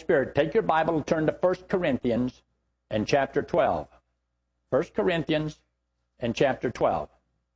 Spirit. Take your Bible and turn to 1 Corinthians and chapter 12. 1 Corinthians and chapter 12.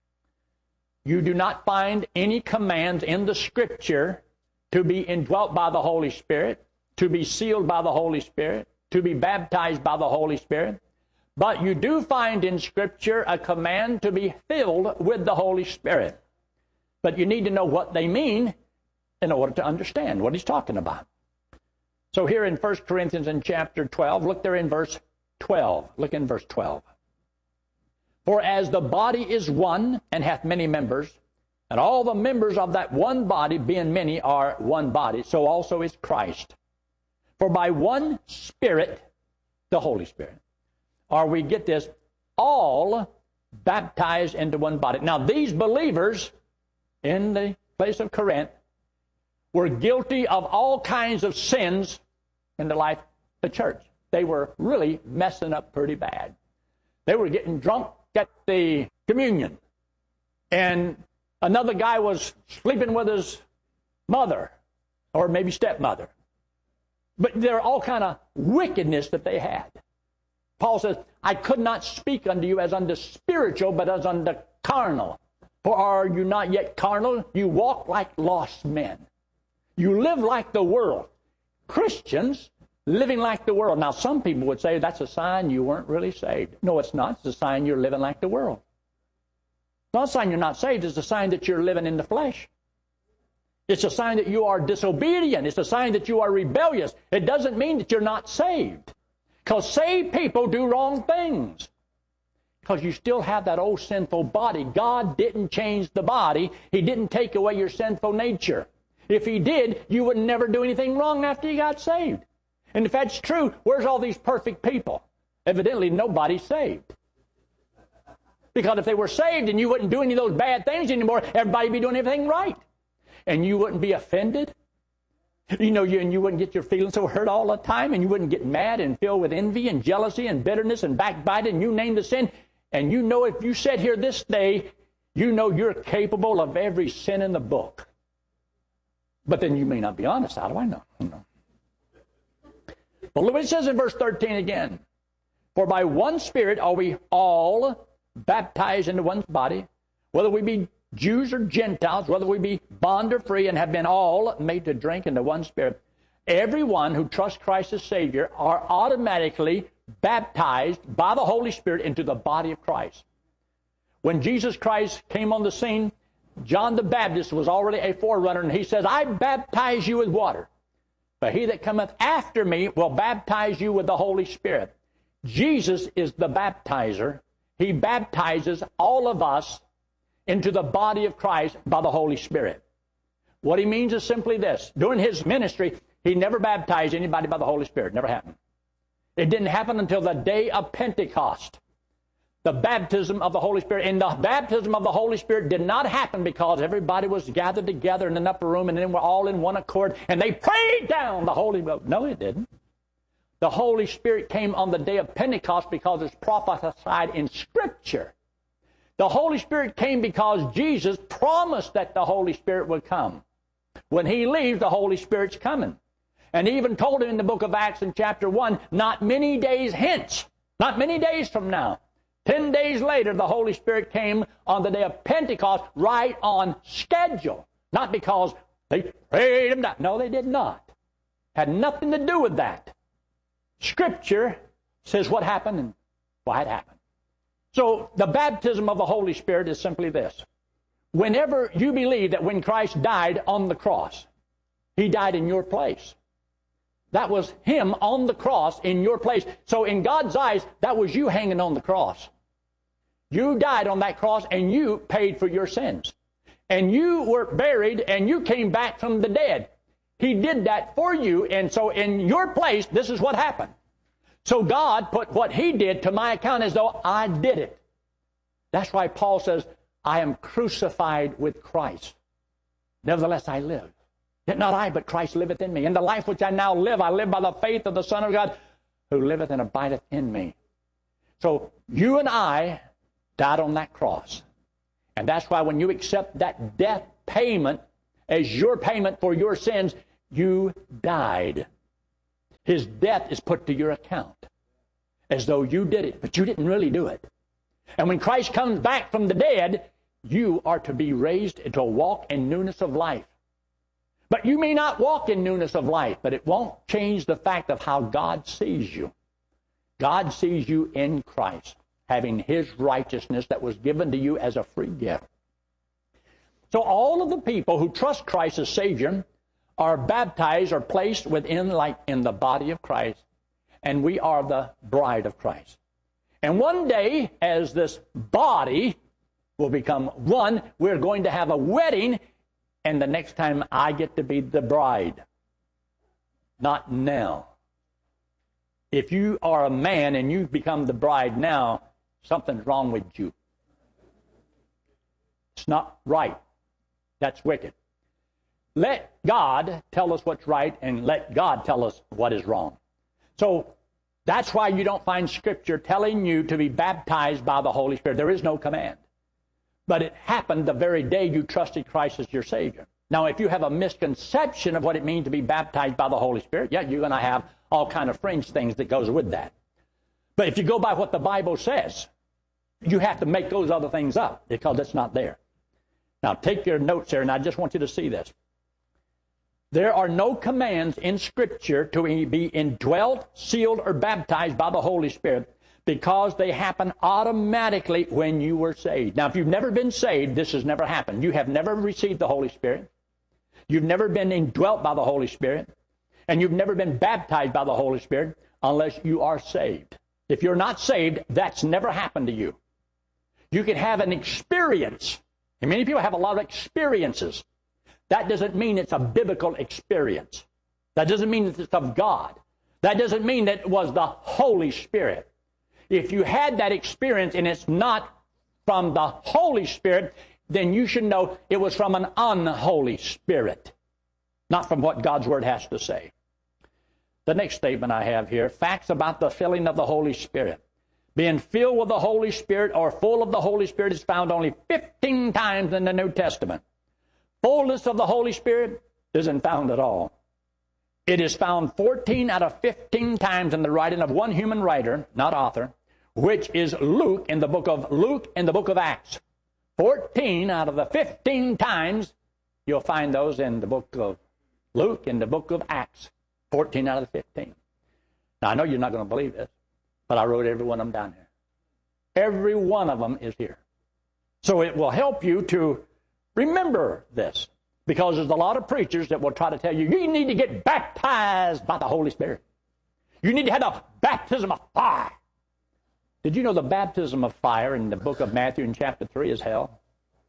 You do not find any commands in the Scripture to be indwelt by the Holy Spirit, to be sealed by the Holy Spirit, to be baptized by the Holy Spirit. But you do find in Scripture a command to be filled with the Holy Spirit. But you need to know what they mean in order to understand what he's talking about. So here in 1 Corinthians in chapter 12, look there in verse 12. Look in verse 12. For as the body is one and hath many members, and all the members of that one body, being many, are one body, so also is Christ. For by one Spirit, the Holy Spirit, are we, get this, all baptized into one body. Now these believers in the place of Corinth were guilty of all kinds of sins in the life of the church. They were really messing up pretty bad. They were getting drunk at the communion. And another guy was sleeping with his mother, or maybe stepmother. But there are all kind of wickedness that they had. Paul says, I could not speak unto you as unto spiritual, but as unto carnal. For are you not yet carnal? You walk like lost men. You live like the world. Christians living like the world. Now, some people would say that's a sign you weren't really saved. No, it's not. It's a sign you're living like the world. It's not a sign you're not saved. It's a sign that you're living in the flesh. It's a sign that you are disobedient. It's a sign that you are rebellious. It doesn't mean that you're not saved. Because saved people do wrong things. Because you still have that old sinful body. God didn't change the body. He didn't take away your sinful nature. If He did, you would never do anything wrong after you got saved. And if that's true, where's all these perfect people? Evidently, nobody's saved. Because if they were saved and you wouldn't do any of those bad things anymore, everybody would be doing everything right. And you wouldn't be offended. You know, you wouldn't get your feelings so hurt all the time, and you wouldn't get mad and filled with envy and jealousy and bitterness and backbiting, and you name the sin. And you know, if you sit here this day, you know you're capable of every sin in the book. But then you may not be honest. How do I know? No. But look what it says in verse 13 again. For by one Spirit are we all baptized into one body, whether we be Jews or Gentiles, whether we be bond or free, and have been all made to drink into one Spirit. Everyone who trusts Christ as Savior are automatically baptized by the Holy Spirit into the body of Christ. When Jesus Christ came on the scene, John the Baptist was already a forerunner, and he says, I baptize you with water, but he that cometh after me will baptize you with the Holy Spirit. Jesus is the baptizer. He baptizes all of us into the body of Christ by the Holy Spirit. What he means is simply this. During his ministry, he never baptized anybody by the Holy Spirit. Never happened. It didn't happen until the day of Pentecost. The baptism of the Holy Spirit. And the baptism of the Holy Spirit did not happen because everybody was gathered together in an upper room and then we're all in one accord and they prayed down the Holy Ghost. No, it didn't. The Holy Spirit came on the day of Pentecost because it's prophesied in Scripture. The Holy Spirit came because Jesus promised that the Holy Spirit would come. When He leaves, the Holy Spirit's coming. And He even told him in the book of Acts in chapter 1, not many days hence, not many days from now, 10 days later, the Holy Spirit came on the day of Pentecost right on schedule. Not because they prayed Him down. No, they did not. Had nothing to do with that. Scripture says what happened and why it happened. So the baptism of the Holy Spirit is simply this. Whenever you believe that when Christ died on the cross, He died in your place. That was Him on the cross in your place. So in God's eyes, that was you hanging on the cross. You died on that cross and you paid for your sins. And you were buried and you came back from the dead. He did that for you. And so in your place, this is what happened. So God put what He did to my account as though I did it. That's why Paul says, I am crucified with Christ. Nevertheless I live. Yet not I, but Christ liveth in me. In the life which I now live, I live by the faith of the Son of God, who liveth and abideth in me. So you and I died on that cross. And that's why when you accept that death payment as your payment for your sins, you died. His death is put to your account as though you did it, but you didn't really do it. And when Christ comes back from the dead, you are to be raised to walk in newness of life. But you may not walk in newness of life, but it won't change the fact of how God sees you. God sees you in Christ, having His righteousness that was given to you as a free gift. So all of the people who trust Christ as Savior are baptized or placed within, like in the body of Christ, and we are the bride of Christ. And one day, as this body will become one, we're going to have a wedding, and the next time I get to be the bride. Not now. If you are a man and you become the bride now, something's wrong with you. It's not right. That's wicked. Let God tell us what's right, and let God tell us what is wrong. So that's why you don't find Scripture telling you to be baptized by the Holy Spirit. There is no command. But it happened the very day you trusted Christ as your Savior. Now, if you have a misconception of what it means to be baptized by the Holy Spirit, yeah, you're going to have all kind of fringe things that goes with that. But if you go by what the Bible says, you have to make those other things up because it's not there. Now, take your notes there, and I just want you to see this. There are no commands in Scripture to be indwelt, sealed, or baptized by the Holy Spirit because they happen automatically when you were saved. Now, if you've never been saved, this has never happened. You have never received the Holy Spirit. You've never been indwelt by the Holy Spirit. And you've never been baptized by the Holy Spirit unless you are saved. If you're not saved, that's never happened to you. You can have an experience. And many people have a lot of experiences. That doesn't mean it's a biblical experience. That doesn't mean that it's of God. That doesn't mean that it was the Holy Spirit. If you had that experience and it's not from the Holy Spirit, then you should know it was from an unholy spirit, not from what God's Word has to say. The next statement I have here, facts about the filling of the Holy Spirit. Being filled with the Holy Spirit or full of the Holy Spirit is found only 15 times in the New Testament. Fullness of the Holy Spirit isn't found at all. It is found 14 out of 15 times in the writing of one human writer, not author, which is Luke in the book of Acts. 14 out of the 15 times, you'll find those in the book of Luke and the book of Acts. 14 out of the 15. Now, I know you're not going to believe this, but I wrote every one of them down here. Every one of them is here. So it will help you to remember this, because there's a lot of preachers that will try to tell you, you need to get baptized by the Holy Spirit. You need to have the baptism of fire. Did you know the baptism of fire in the book of Matthew in chapter 3 is hell?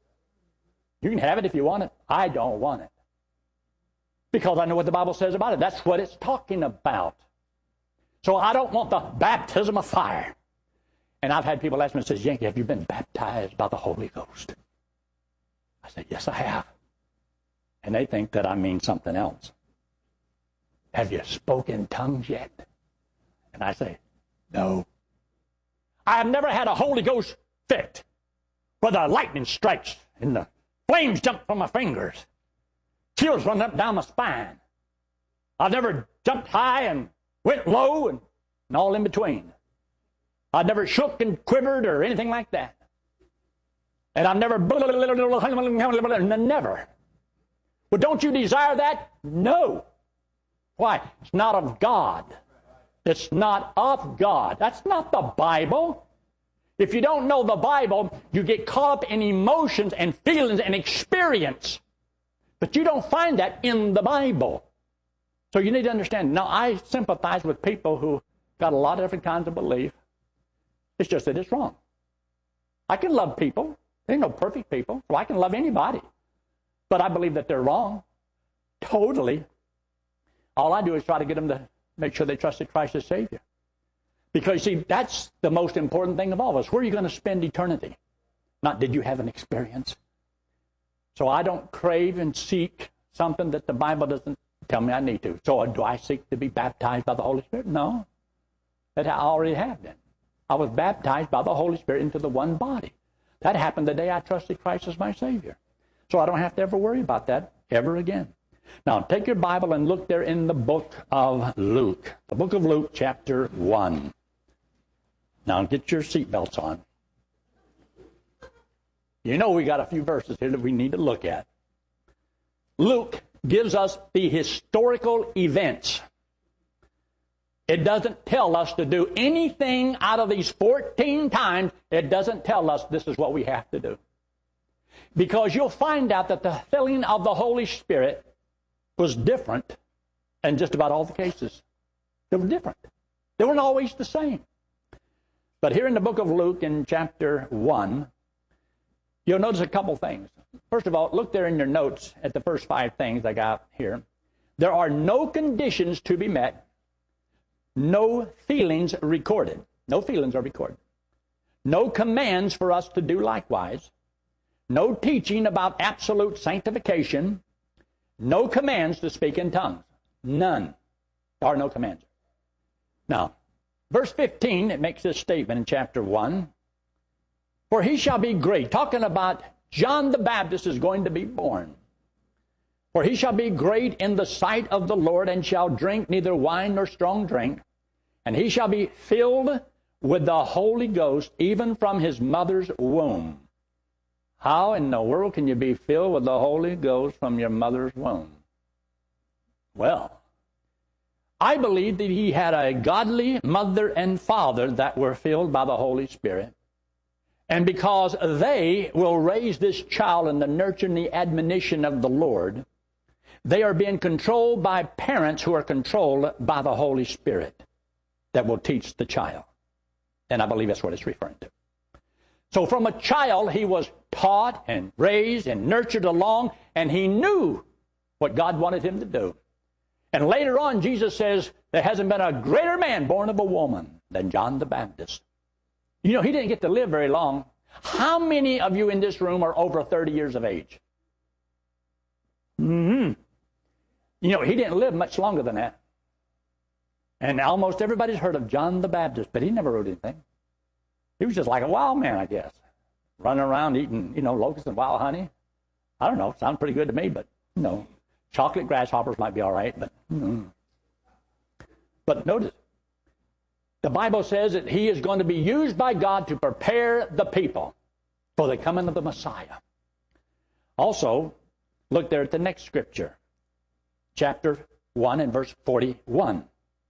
You can have it if you want it. I don't want it. Because I know what the Bible says about it. That's what it's talking about. So I don't want the baptism of fire. And I've had people ask me, says, Yankee, have you been baptized by the Holy Ghost? I said, yes, I have. And they think that I mean something else. Have you spoken tongues yet? And I say, no. I have never had a Holy Ghost fit where the lightning strikes and the flames jump from my fingers. Chills run up down my spine. I've never jumped high and went low and all in between. I've never shook and quivered or anything like that. And I've never, never. Well, don't you desire that? No. Why? It's not of God. It's not of God. That's not the Bible. If you don't know the Bible, you get caught up in emotions and feelings and experience. But you don't find that in the Bible. So you need to understand. Now, I sympathize with people who got a lot of different kinds of belief. It's just that it's wrong. I can love people. There ain't no perfect people, so I can love anybody. But I believe that they're wrong. Totally. All I do is try to get them to make sure they trusted Christ as Savior. Because, see, that's the most important thing of all of us. Where are you going to spend eternity? Not did you have an experience. So I don't crave and seek something that the Bible doesn't tell me I need to. So do I seek to be baptized by the Holy Spirit? No. That I already have been. I was baptized by the Holy Spirit into the one body. That happened the day I trusted Christ as my Savior. So I don't have to ever worry about that ever again. Now, take your Bible and look there in the book of Luke. The book of Luke, chapter 1. Now, get your seatbelts on. You know we got a few verses here that we need to look at. Luke gives us the historical events. It doesn't tell us to do anything out of these 14 times. It doesn't tell us this is what we have to do. Because you'll find out that the filling of the Holy Spirit was different in just about all the cases. They were different. They weren't always the same. But here in the book of Luke in chapter 1, you'll notice a couple things. First of all, look there in your notes at the first 5 things I got here. There are no conditions to be met. No feelings recorded. No feelings are recorded. No commands for us to do likewise. No teaching about absolute sanctification. No commands to speak in tongues. None. There are no commands. Now, verse 15, it makes this statement in chapter 1. For he shall be great. Talking about John the Baptist is going to be born. For he shall be great in the sight of the Lord, and shall drink neither wine nor strong drink. And he shall be filled with the Holy Ghost, even from his mother's womb. How in the world can you be filled with the Holy Ghost from your mother's womb? Well, I believe that he had a godly mother and father that were filled by the Holy Spirit. And because they will raise this child in the nurture and the admonition of the Lord, they are being controlled by parents who are controlled by the Holy Spirit that will teach the child. And I believe that's what it's referring to. So from a child, he was taught and raised and nurtured along, and he knew what God wanted him to do. And later on, Jesus says, there hasn't been a greater man born of a woman than John the Baptist. You know, he didn't get to live very long. How many of you in this room are over 30 years of age? You know, he didn't live much longer than that. And almost everybody's heard of John the Baptist, but he never wrote anything. He was just like a wild man, I guess. Running around eating, locusts and wild honey. I don't know, sounds pretty good to me, but, chocolate grasshoppers might be all right, but, But notice, the Bible says that he is going to be used by God to prepare the people for the coming of the Messiah. Also, look there at the next scripture, chapter 1 and verse 41.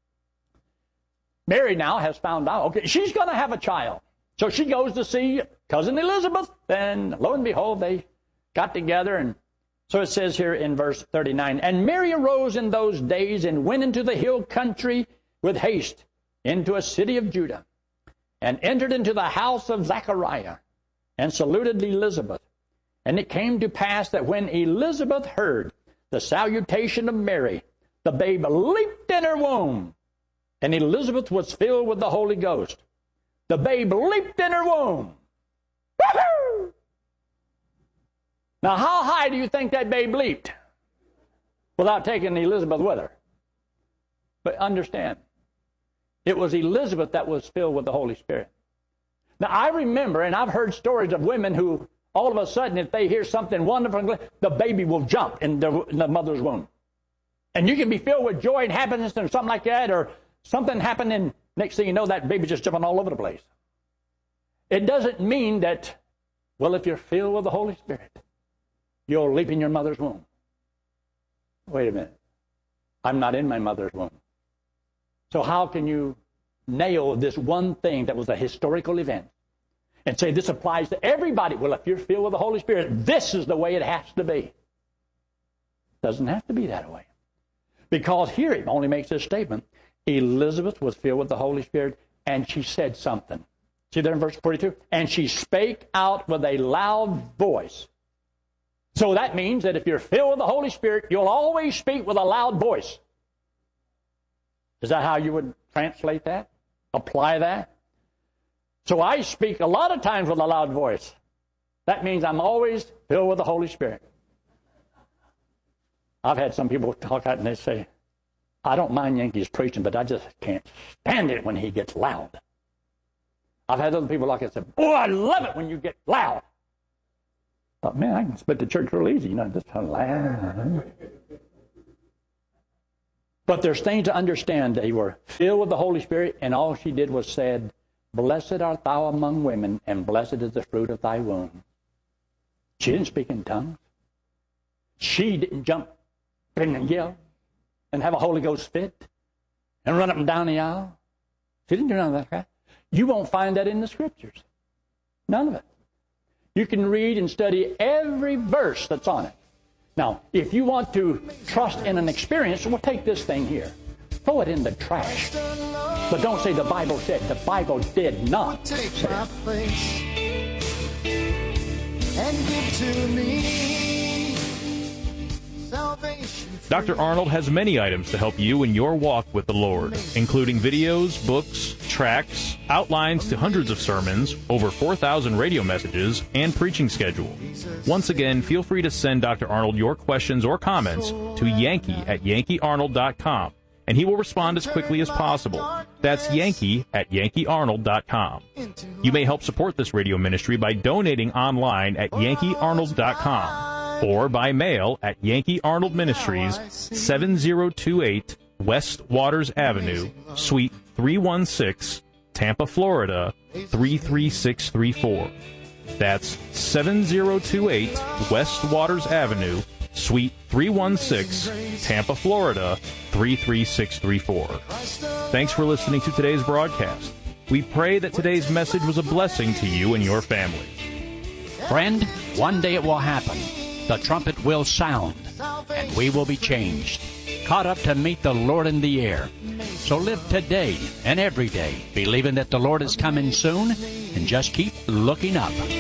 Mary now has found out, okay, she's going to have a child. So she goes to see cousin Elizabeth, and lo and behold, they got together. And so it says here in verse 39, and Mary arose in those days and went into the hill country with haste into a city of Judah, and entered into the house of Zechariah, and saluted Elizabeth. And it came to pass that when Elizabeth heard the salutation of Mary, the babe leaped in her womb, and Elizabeth was filled with the Holy Ghost. The babe leaped in her womb. Woo-hoo! Now, how high do you think that babe leaped without taking Elizabeth with her? But understand, it was Elizabeth that was filled with the Holy Spirit. Now, I remember, and I've heard stories of women who, all of a sudden, if they hear something wonderful, the baby will jump in the mother's womb. And you can be filled with joy and happiness or something like that, or something happened, and next thing you know, that baby's just jumping all over the place. It doesn't mean that, well, if you're filled with the Holy Spirit, you'll leap in your mother's womb. Wait a minute. I'm not in my mother's womb. So how can you nail this one thing that was a historical event and say this applies to everybody? Well, if you're filled with the Holy Spirit, this is the way it has to be. It doesn't have to be that way. Because here it only makes this statement. Elizabeth was filled with the Holy Spirit, and she said something. See there in verse 42? And she spake out with a loud voice. So that means that if you're filled with the Holy Spirit, you'll always speak with a loud voice. Is that how you would translate that? Apply that? So I speak a lot of times with a loud voice. That means I'm always filled with the Holy Spirit. I've had some people talk out and they say, I don't mind Yankees preaching, but I just can't stand it when he gets loud. I've had other people like that say, oh, I love it when you get loud. I thought, man, I can split the church real easy, just loud. But there's things to understand. They were filled with the Holy Spirit, and all she did was said, "Blessed art thou among women, and blessed is the fruit of thy womb." She didn't speak in tongues. She didn't jump and yell and have a Holy Ghost fit and run up and down the aisle. She didn't do none of that crap. You won't find that in the Scriptures. None of it. You can read and study every verse that's on it. Now, if you want to trust in an experience, well, take this thing here. Throw it in the trash. But don't say the Bible said. The Bible did not say. Take my place and give to me salvation. Dr. Arnold has many items to help you in your walk with the Lord, including videos, books, tracts, outlines to hundreds of sermons, over 4,000 radio messages, and preaching schedule. Once again, feel free to send Dr. Arnold your questions or comments to yankee@yankeearnold.com, and he will respond as quickly as possible. That's yankee@yankeearnold.com. You may help support this radio ministry by donating online at yankeearnold.com. or by mail at Yankee Arnold Ministries, 7028 West Waters Avenue, Suite 316, Tampa, Florida, 33634. That's 7028 West Waters Avenue, Suite 316, Tampa, Florida, 33634. Thanks for listening to today's broadcast. We pray that today's message was a blessing to you and your family. Friend, one day it will happen. The trumpet will sound, and we will be changed, caught up to meet the Lord in the air. So live today and every day, believing that the Lord is coming soon, and just keep looking up.